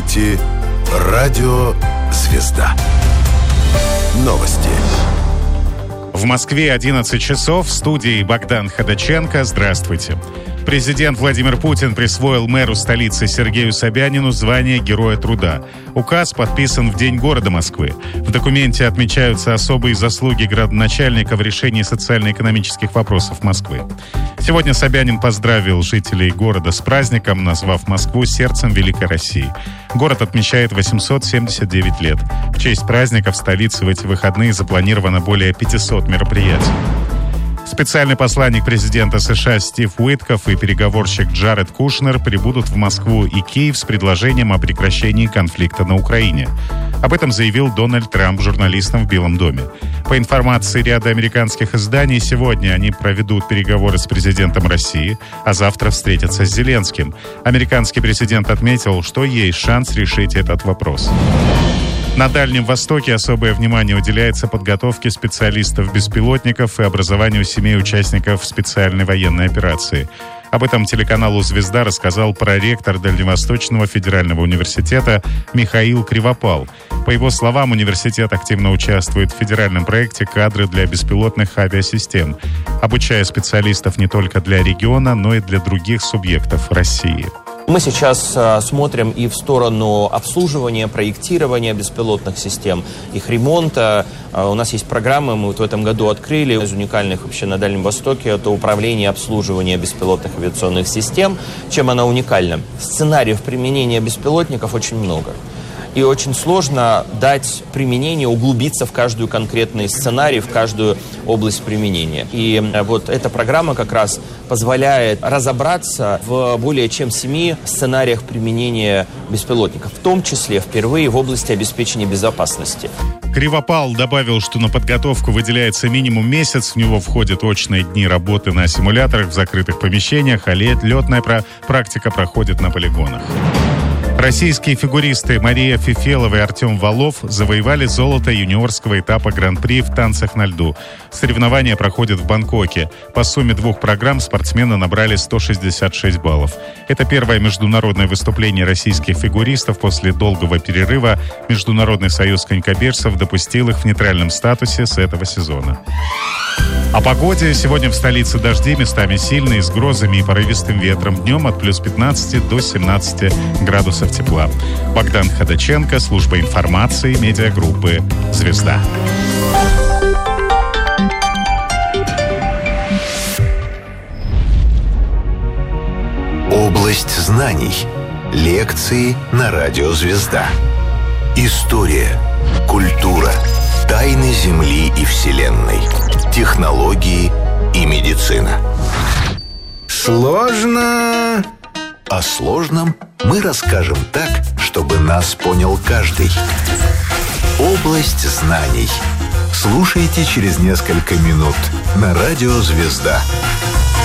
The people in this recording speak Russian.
слушаете «Радио Звезда». Новости. В Москве 11 часов. В студии Богдан Ходаченко. Здравствуйте. Президент Владимир Путин присвоил мэру столицы Сергею Собянину звание Героя труда. Указ подписан в День города Москвы. В документе отмечаются особые заслуги градоначальника в решении социально-экономических вопросов Москвы. Сегодня Собянин поздравил жителей города с праздником, назвав Москву сердцем Великой России. Город отмечает 879 лет. В честь праздника в столице в эти выходные запланировано более 500 мероприятий. Специальный посланник президента США Стив Уиткоф и переговорщик Джаред Кушнер прибудут в Москву и Киев с предложением о прекращении конфликта на Украине. Об этом заявил Дональд Трамп журналистам в Белом доме. По информации ряда американских изданий, сегодня они проведут переговоры с президентом России, а завтра встретятся с Зеленским. Американский президент отметил, что есть шанс решить этот вопрос. На Дальнем Востоке особое внимание уделяется подготовке специалистов-беспилотников и образованию семей участников специальной военной операции. Об этом телеканалу «Звезда» рассказал проректор Дальневосточного федерального университета Михаил Кривопал. По его словам, университет активно участвует в федеральном проекте «Кадры для беспилотных авиасистем», обучая специалистов не только для региона, но и для других субъектов России. Мы сейчас смотрим и в сторону обслуживания, проектирования беспилотных систем, их ремонта. У нас есть программы, мы вот в этом году открыли, из уникальных вообще на Дальнем Востоке, это управление и обслуживание беспилотных авиационных систем. Чем она уникальна? Сценариев применения беспилотников очень много. И очень сложно дать применение, углубиться в каждую конкретный сценарий, в каждую область применения. И вот эта программа как раз позволяет разобраться в более чем 7 сценариях применения беспилотников, в том числе впервые в области обеспечения безопасности. Кривопал добавил, что на подготовку выделяется минимум месяц, в него входят очные дни работы на симуляторах в закрытых помещениях, а летная практика проходит на полигонах. Российские фигуристы Мария Фефелова и Артем Валов завоевали золото юниорского этапа Гран-при в танцах на льду. Соревнования проходят в Бангкоке. По сумме 2 программ спортсмены набрали 166 баллов. Это первое международное выступление российских фигуристов после долгого перерыва. Международный союз конькобежцев допустил их в нейтральном статусе с этого сезона. О погоде. Сегодня в столице дожди, местами сильные, с грозами и порывистым ветром. Днем от плюс 15 до 17 градусов тепла. Богдан Ходаченко, служба информации, медиагруппы «Звезда». Область знаний. Лекции на радио «Звезда». История, культура, тайны Земли и Вселенной, технологии и медицина. Сложно. О сложном мы расскажем так, чтобы нас понял каждый. Область знаний. Слушайте через несколько минут на радио «Звезда».